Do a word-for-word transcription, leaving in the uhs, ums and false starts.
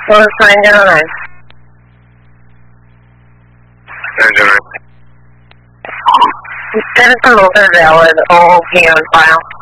What was nine zero nine? nine zero nine. That is the most valid O O P on file.